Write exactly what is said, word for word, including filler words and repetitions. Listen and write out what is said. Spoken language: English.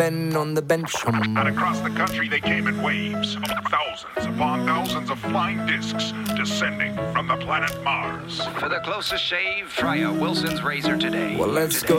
Ben on the bench. Um. And across the country they came in waves, thousands upon thousands of flying discs descending from the planet Mars. For the closest shave, try a Wilson's razor today. Well, let's today. go